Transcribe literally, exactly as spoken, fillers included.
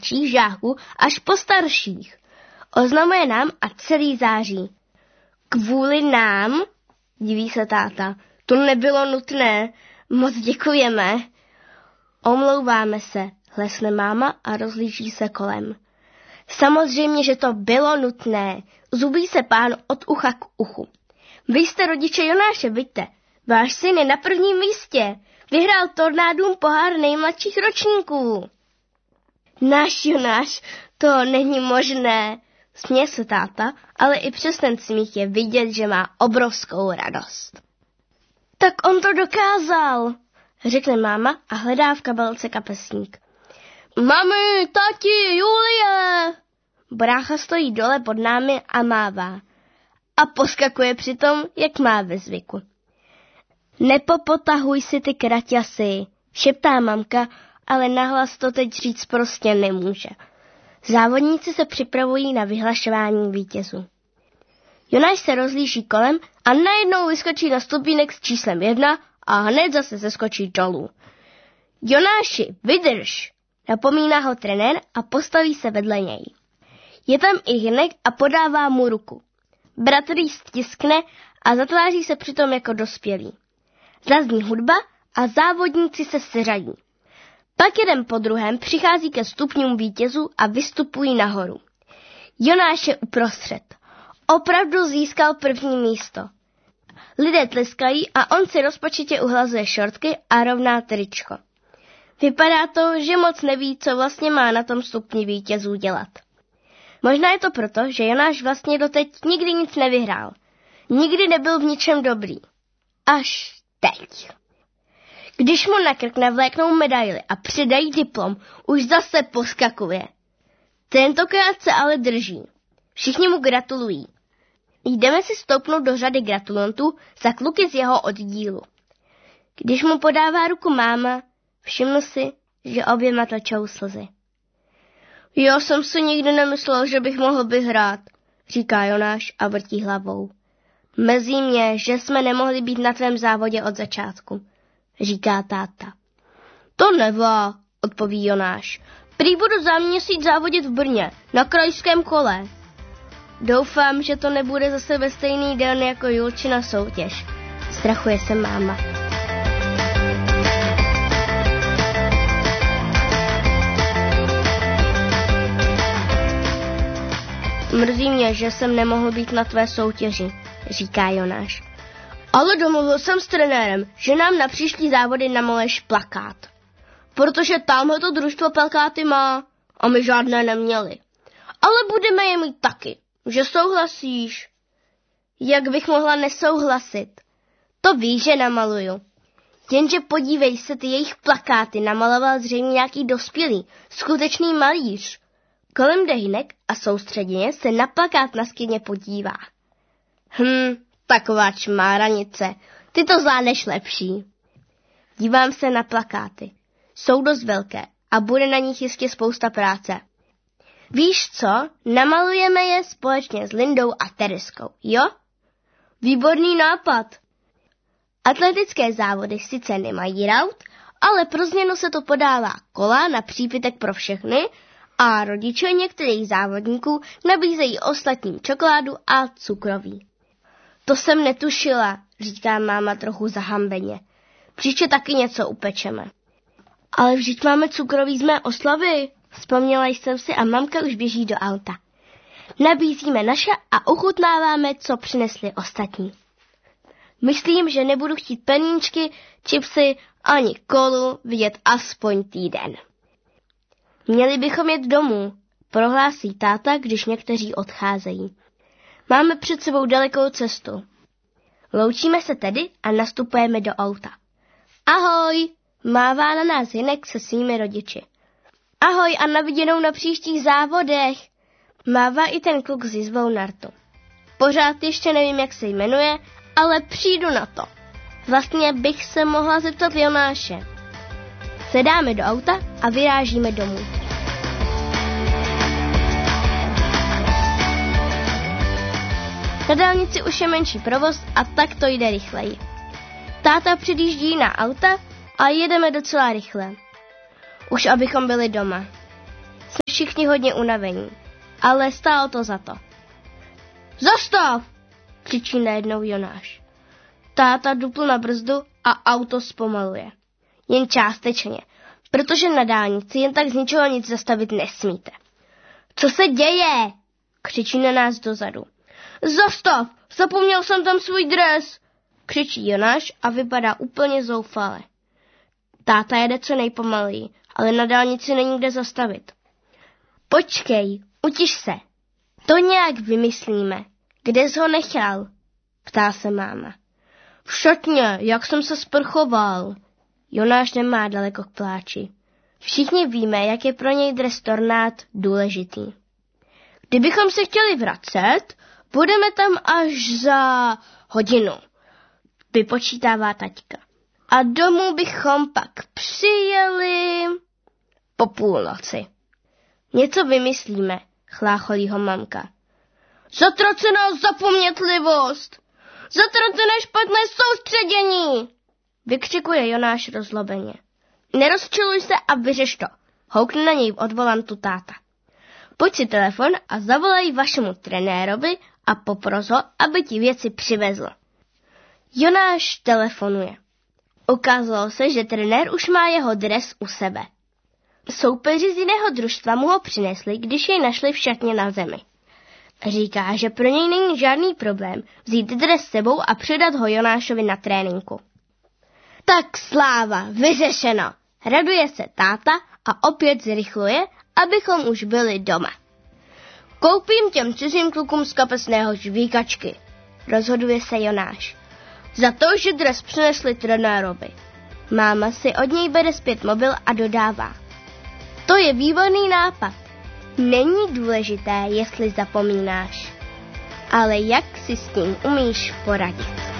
mladších žáků až po starších. Oznamuje nám a celý září. Kvůli nám? Diví se táta. To nebylo nutné. Moc děkujeme. Omlouváme se, hlesne máma a rozlíží se kolem. Samozřejmě, že to bylo nutné. Zubí se pán od ucha k uchu. Vy jste rodiče Jonáše, vidíte. Váš syn je na prvním místě. Vyhrál tornádům pohár nejmladších ročníků. Náš Jonáš, to není možné. Směje se táta, ale i přes ten smích je vidět, že má obrovskou radost. Tak on to dokázal, řekne máma a hledá v kabelce kapesník. Mami, tati, Julie! Brácha stojí dole pod námi a mává. A poskakuje přitom, jak má ve zvyku. Nepopotahuj si ty kraťasy, šeptá mamka, ale nahlas to teď říct prostě nemůže. Závodníci se připravují na vyhlašování vítězů. Jonáš se rozlíží kolem a najednou vyskočí na stupínek s číslem jedna a hned zase zeskočí dolů. Jonáši, vydrž, napomíná ho trenér a postaví se vedle něj. Je tam i Hynek a podává mu ruku. Bratr jí stiskne a zatváří se přitom jako dospělý. Zazní hudba a závodníci se seřadí. Pak jeden po druhém přichází ke stupňům vítězů a vystupují nahoru. Jonáš je uprostřed. Opravdu získal první místo. Lidé tleskají a on si rozpačitě uhlazuje šortky a rovná tričko. Vypadá to, že moc neví, co vlastně má na tom stupni vítězů dělat. Možná je to proto, že Jonáš vlastně doteď nikdy nic nevyhrál. Nikdy nebyl v ničem dobrý. Až teď. Když mu na krk navléknou medaili a přidají diplom, už zase poskakuje. Tentokrát se ale drží. Všichni mu gratulují. Jdeme si stoupnout do řady gratulantů za kluky z jeho oddílu. Když mu podává ruku máma, všiml si, že oběma tlačou slzy. Já jsem si nikdy nemyslel, že bych mohl vyhrát, říká Jonáš a vrtí hlavou. Mrzí mě, že jsme nemohli být na tvém závodě od začátku, říká táta. To nevá, odpoví Jonáš. Prý budu za měsíc závodit v Brně, na krajském kole. Doufám, že to nebude zase ve stejný den jako Julčina soutěž. Strachuje se máma. Mrzí mě, že jsem nemohl být na tvé soutěži, říká Jonáš. Ale domluvil jsem s trenérem, že nám na příští závody namaluješ plakát. Protože tamhle to družstvo plakáty má a my žádné neměli. Ale budeme je mít taky, že souhlasíš. Jak bych mohla nesouhlasit? To víš, že namaluju. Jenže podívej se, ty jejich plakáty namaloval zřejmě nějaký dospělý, skutečný malíř. Kolem jde Hynek a soustředěně se na plakát na skině podívá. Hm, taková čmáranice, ty to zvládneš lepší. Dívám se na plakáty. Jsou dost velké a bude na nich jistě spousta práce. Víš co, namalujeme je společně s Lindou a Tereskou, jo? Výborný nápad. Atletické závody sice nemají raut, ale pro změnu se to podává kola na přípitek pro všechny a rodiče některých závodníků nabízejí ostatním čokoládu a cukroví. To jsem netušila, říká máma trochu zahambeně. Příště taky něco upečeme. Ale vždyť máme cukroví z mé oslavy, vzpomněla jsem si a mamka už běží do auta. Nabízíme naše a ochutnáváme, co přinesli ostatní. Myslím, že nebudu chtít peníčky, čipsy ani kolu vidět aspoň týden. Měli bychom jet domů, prohlásí táta, když někteří odcházejí. Máme před sebou dalekou cestu. Loučíme se tedy a nastupujeme do auta. Ahoj, mává na nás Hynek se svými rodiči. Ahoj a na viděnou na příštích závodech, mává i ten kluk s jizvou nartu. Pořád ještě nevím, jak se jmenuje, ale přijdu na to. Vlastně bych se mohla zeptat Jonáše. Sedáme do auta a vyrážíme domů. Na dálnici už je menší provoz a tak to jde rychleji. Táta předjíždí na auta a jedeme docela rychle. Už abychom byli doma. všichni hodně unavení, ale stálo to za to. Zastav! Křičí najednou Jonáš. Táta dupl na brzdu a auto zpomaluje. Jen částečně, protože na dálnici jen tak z ničeho nic zastavit nesmíte. Co se děje? Křičí na nás dozadu. Zastav! Zapomněl jsem tam svůj dres! Křičí Jonáš a vypadá úplně zoufale. Táta jede co nejpomaleji, ale na dálnici není kde zastavit. Počkej, utiš se. To nějak vymyslíme. Kde jsi ho nechal? Ptá se máma. V šatně, jak jsem se sprchoval. Jonáš nemá daleko k pláči. Všichni víme, jak je pro něj dres tornád důležitý. Kdybychom se chtěli vracet, budeme tam až za hodinu, vypočítává taťka. A domů bychom pak přijeli po půlnoci. Něco vymyslíme, chlácholí ho mamka. Zatracená zapomnětlivost! Zatracené špatné soustředění! Vykřikuje Jonáš rozlobeně. Nerozčiluj se a vyřeš to, houkne na něj od volantu táta. Pojď si telefon a zavolej vašemu trenérovi a popros ho, aby ti věci přivezl. Jonáš telefonuje. Ukázalo se, že trenér už má jeho dres u sebe. Soupeři z jiného družstva mu ho přinesli, když jej našli v šatně na zemi. Říká, že pro něj není žádný problém vzít dres s sebou a předat ho Jonášovi na tréninku. Tak sláva, vyřešeno, raduje se táta a opět zrychluje, abychom už byli doma. Koupím těm cizím klukům z kapesného žvíkačky, rozhoduje se Jonáš. Za to, že dres přinesli trenérovi. Máma si od něj bere zpět mobil a dodává. To je výborný nápad. Není důležité, jestli zapomínáš, ale jak si s tím umíš poradit.